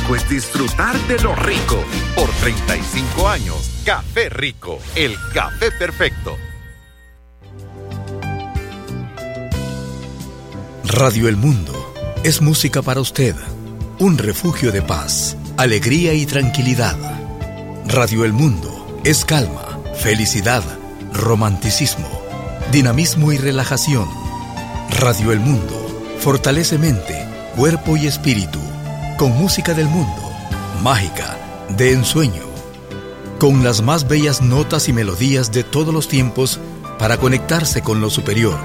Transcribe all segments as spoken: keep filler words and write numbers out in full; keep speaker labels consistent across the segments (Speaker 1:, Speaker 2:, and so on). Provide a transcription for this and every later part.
Speaker 1: rico es disfrutar de lo rico. Por treinta y cinco años, Café Rico, el café perfecto.
Speaker 2: Radio El Mundo es música para usted, un refugio de paz, alegría y tranquilidad. Radio El Mundo es calma, felicidad, romanticismo, dinamismo y relajación. Radio El Mundo fortalece mente, cuerpo y espíritu, con música del mundo, mágica, de ensueño, con las más bellas notas y melodías de todos los tiempos para conectarse con lo superior.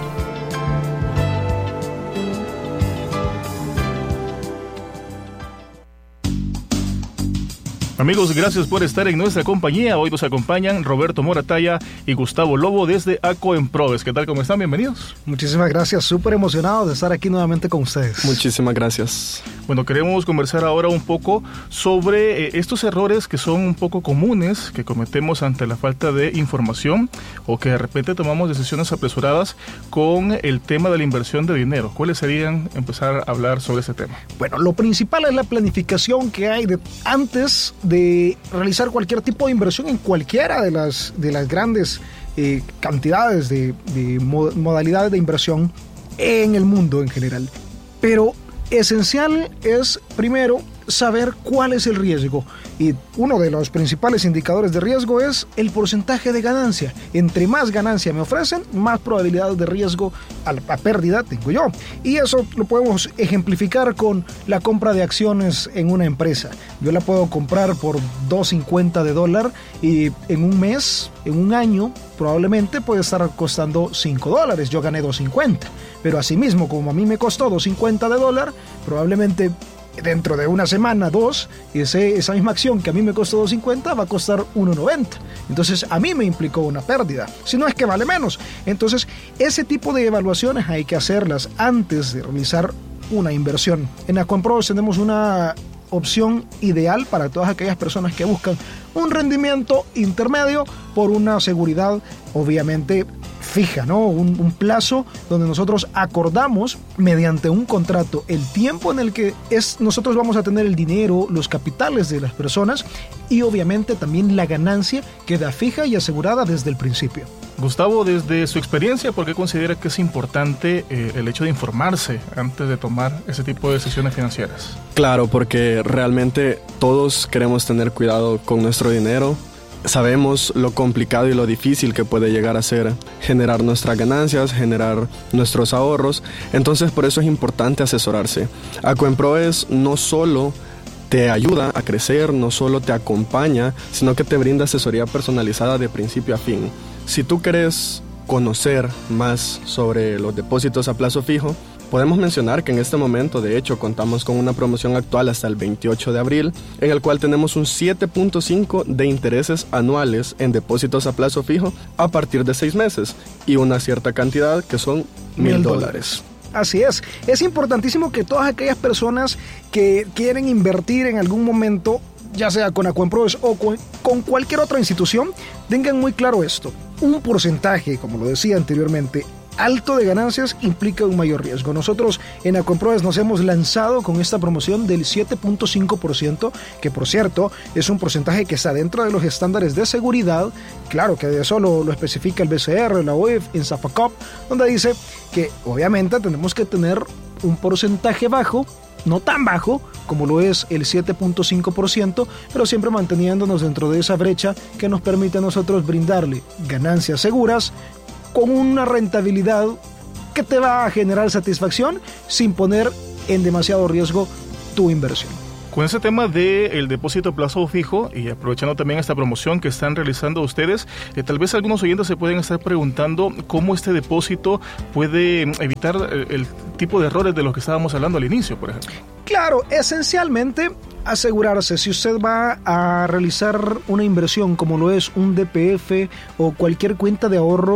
Speaker 3: Amigos, gracias por estar en nuestra compañía. Hoy nos acompañan Roberto Moratalla y Gustavo Lobo desde Akoemproves. ¿Qué tal? ¿Cómo están? Bienvenidos.
Speaker 4: Muchísimas gracias. Súper emocionado de estar aquí nuevamente con ustedes.
Speaker 5: Muchísimas gracias.
Speaker 3: Bueno, queremos conversar ahora un poco sobre eh, estos errores que son un poco comunes que cometemos ante la falta de información o que de repente tomamos decisiones apresuradas con el tema de la inversión de dinero. ¿Cuáles serían? Empezar a hablar sobre ese tema.
Speaker 4: Bueno, lo principal es la planificación que hay de, antes de realizar cualquier tipo de inversión en cualquiera de las, de las grandes eh, cantidades de, de modalidades de inversión en el mundo en general. Pero esencial es, primero, saber cuál es el riesgo. Y uno de los principales indicadores de riesgo es el porcentaje de ganancia. Entre más ganancia me ofrecen, más probabilidades de riesgo a, a pérdida tengo yo. Y eso lo podemos ejemplificar con la compra de acciones en una empresa. Yo la puedo comprar por dos cincuenta de dólar y en un mes, en un año, probablemente puede estar costando cinco dólares. Yo gané dos cincuenta. Pero asimismo, como a mí me costó dos cincuenta de dólar, probablemente dentro de una semana, dos, ese, esa misma acción que a mí me costó dos cincuenta va a costar uno noventa. Entonces a mí me implicó una pérdida, si no es que vale menos. Entonces ese tipo de evaluaciones hay que hacerlas antes de realizar una inversión. En Akoemproves tenemos una opción ideal para todas aquellas personas que buscan un rendimiento intermedio por una seguridad obviamente fija, ¿no? Un, un plazo donde nosotros acordamos mediante un contrato el tiempo en el que es, nosotros vamos a tener el dinero, los capitales de las personas y obviamente también la ganancia queda fija y asegurada desde el principio.
Speaker 3: Gustavo, desde su experiencia, ¿por qué considera que es importante eh, el hecho de informarse antes de tomar ese tipo de decisiones financieras?
Speaker 5: Claro, porque realmente todos queremos tener cuidado con nuestro dinero. Sabemos lo complicado y lo difícil que puede llegar a ser generar nuestras ganancias, generar nuestros ahorros. Entonces, por eso es importante asesorarse. Akoemproves no solo te ayuda a crecer, no solo te acompaña, sino que te brinda asesoría personalizada de principio a fin. Si tú quieres conocer más sobre los depósitos a plazo fijo, podemos mencionar que en este momento, de hecho, contamos con una promoción actual hasta el veintiocho de abril, en el cual tenemos un siete punto cinco de intereses anuales en depósitos a plazo fijo a partir de seis meses y una cierta cantidad que son mil dólares.
Speaker 4: Así es, es importantísimo que todas aquellas personas que quieren invertir en algún momento, ya sea con Akoemproves o con, con cualquier otra institución, tengan muy claro esto. Un porcentaje, como lo decía anteriormente, alto de ganancias implica un mayor riesgo. Nosotros en Akoemproves nos hemos lanzado con esta promoción del siete punto cinco por ciento, que por cierto es un porcentaje que está dentro de los estándares de seguridad. Claro que eso lo, lo especifica el B C R, la O I F, en Zafacop, donde dice que obviamente tenemos que tener un porcentaje bajo, no tan bajo como lo es el siete punto cinco por ciento, pero siempre manteniéndonos dentro de esa brecha que nos permite a nosotros brindarle ganancias seguras con una rentabilidad que te va a generar satisfacción sin poner en demasiado riesgo tu inversión.
Speaker 3: Con ese tema del depósito a plazo fijo y aprovechando también esta promoción que están realizando ustedes, eh, tal vez algunos oyentes se pueden estar preguntando cómo este depósito puede evitar el, el tipo de errores de los que estábamos hablando al inicio, por ejemplo.
Speaker 4: Claro, esencialmente asegurarse, si usted va a realizar una inversión como lo es un D P F o cualquier cuenta de ahorro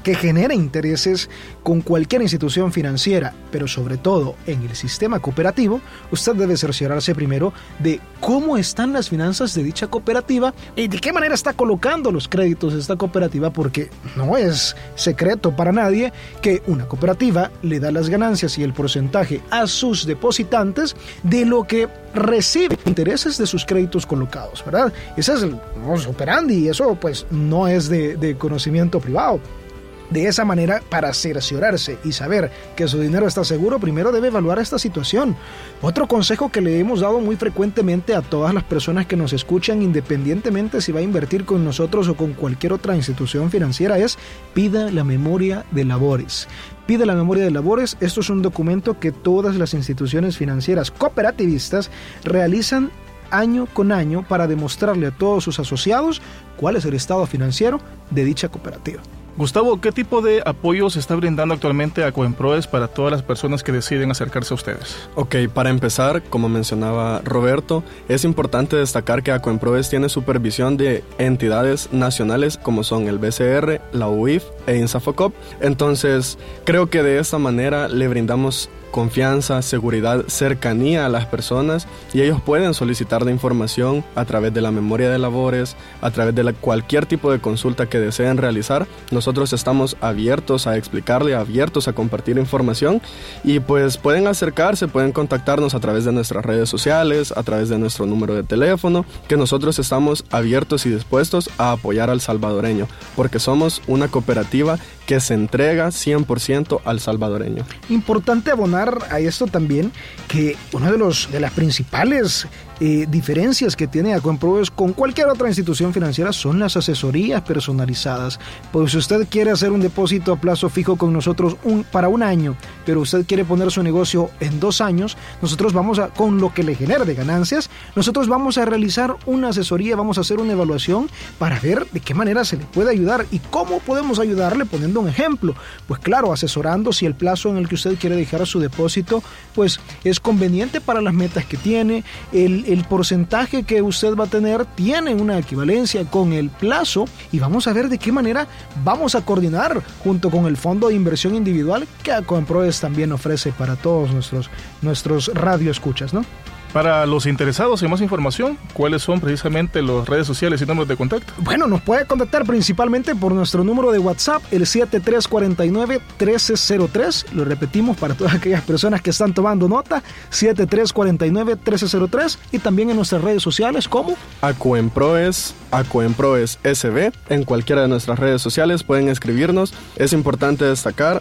Speaker 4: que genera intereses con cualquier institución financiera, pero sobre todo en el sistema cooperativo, usted debe cerciorarse primero de cómo están las finanzas de dicha cooperativa y de qué manera está colocando los créditos de esta cooperativa, porque no es secreto para nadie que una cooperativa le da las ganancias y el porcentaje a sus depositantes de lo que recibe intereses de sus créditos colocados, ¿verdad? Ese es el modus operandi y eso pues no es de, de conocimiento privado. De esa manera, para cerciorarse y saber que su dinero está seguro, primero debe evaluar esta situación. Otro consejo que le hemos dado muy frecuentemente a todas las personas que nos escuchan, independientemente si va a invertir con nosotros o con cualquier otra institución financiera, es pida la memoria de labores. Pide la memoria de labores. Esto es un documento que todas las instituciones financieras cooperativistas realizan año con año para demostrarle a todos sus asociados cuál es el estado financiero de dicha cooperativa.
Speaker 3: Gustavo, ¿qué tipo de apoyo se está brindando actualmente a Coemproes para todas las personas que deciden acercarse a ustedes?
Speaker 5: Ok, para empezar, como mencionaba Roberto, es importante destacar que Coemproes tiene supervisión de entidades nacionales como son el B C R, la U I F e INSAFOCOP. Entonces, creo que de esta manera le brindamos confianza, seguridad, cercanía a las personas y ellos pueden solicitar la información a través de la memoria de labores, a través de la, cualquier tipo de consulta que deseen realizar. Nosotros estamos abiertos a explicarle, abiertos a compartir información y pues pueden acercarse, pueden contactarnos a través de nuestras redes sociales, a través de nuestro número de teléfono, que nosotros estamos abiertos y dispuestos a apoyar al salvadoreño, porque somos una cooperativa que se entrega cien por ciento al salvadoreño.
Speaker 4: Importante abonar a esto también que una de, los, de las principales eh, diferencias que tiene Coemproes con cualquier otra institución financiera son las asesorías personalizadas. Pues si usted quiere hacer un depósito a plazo fijo con nosotros un, para un año, pero usted quiere poner su negocio en dos años, nosotros vamos a, con lo que le genere de ganancias, nosotros vamos a realizar una asesoría, vamos a hacer una evaluación para ver de qué manera se le puede ayudar y cómo podemos ayudarle, poniendo un ejemplo. Pues claro, asesorando si el plazo en el que usted quiere dejar su depósito pues es conveniente para las metas que tiene, el, el porcentaje que usted va a tener tiene una equivalencia con el plazo y vamos a ver de qué manera vamos a coordinar junto con el fondo de inversión individual que Coemproes también ofrece para todos nuestros, nuestros radioescuchas, ¿no?
Speaker 3: Para los interesados en más información, ¿cuáles son precisamente las redes sociales y números de contacto?
Speaker 4: Bueno, nos puede contactar principalmente por nuestro número de WhatsApp, el siete tres cuatro nueve, uno tres cero tres. Lo repetimos para todas aquellas personas que están tomando nota, siete tres cuatro nueve, uno tres cero tres. Y también en nuestras redes sociales como
Speaker 5: Coemproes, Coemproes S B. En cualquiera de nuestras redes sociales pueden escribirnos. Es importante destacar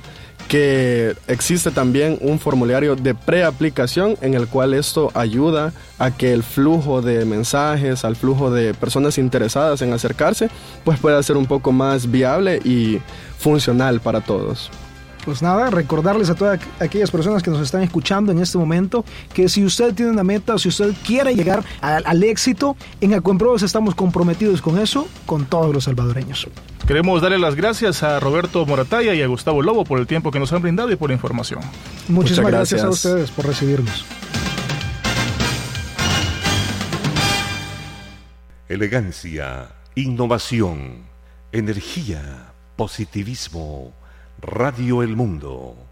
Speaker 5: que existe también un formulario de preaplicación en el cual esto ayuda a que el flujo de mensajes, al flujo de personas interesadas en acercarse, pues pueda ser un poco más viable y funcional para todos.
Speaker 4: Pues nada, recordarles a todas aquellas personas que nos están escuchando en este momento que si usted tiene una meta o si usted quiere llegar al, al éxito, en Coemproes estamos comprometidos con eso, con todos los salvadoreños.
Speaker 3: Queremos darle las gracias a Roberto Moratalla y a Gustavo Lobo por el tiempo que nos han brindado y por la información.
Speaker 4: Muchísimas gracias. gracias a ustedes por recibirnos.
Speaker 1: Elegancia, innovación, energía, positivismo. Radio El Mundo.